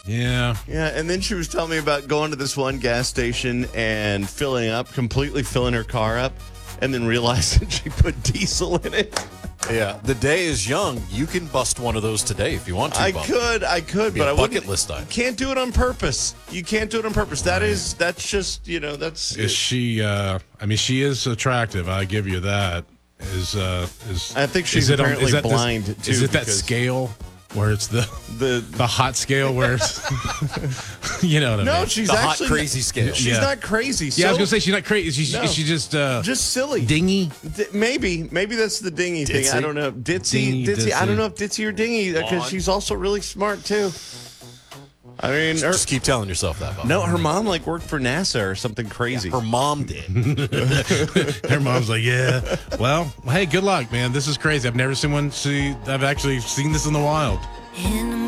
Yeah. Yeah, and then she was telling me about going to this one gas station and completely filling her car up, and then realizing she put diesel in it. Yeah, the day is young. You can bust one of those today if you want to. I Bubba. could, Be but a I bucket wouldn't. list item. Can't do it on purpose. You can't do it on purpose. That's just, that's. Is she? I mean, she is attractive. I give you that. I think she's apparently blind too. Is it that scale where it's the hot scale where it's you know what I mean? No, she's The actually hot crazy scale. She's not crazy. Yeah, I was gonna say she's not crazy. No. She's just silly. dingy. Maybe that's the dingy thing. Ditzy? I don't know. Ditzy. I don't know if ditzy or dingy because she's also really smart too. I mean, Just keep telling yourself that, Bubba. no, her mom worked for NASA or something crazy. Her mom did. Her mom's like, yeah. Well, hey, good luck, man. This is crazy. I've actually seen this in the wild. In the